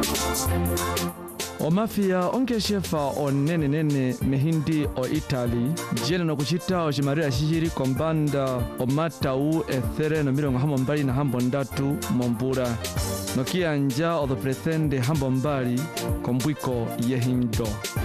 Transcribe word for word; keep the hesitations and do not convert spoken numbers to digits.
O mafia onke shefa o nene nene mehindi o Italy jene no kuchita o jimaria shijiri kombanda o matau ethere no mirongo hambo mbali na hambo ndatu mombura no kianja o do pretende hambo mbali kombwiko yehindo.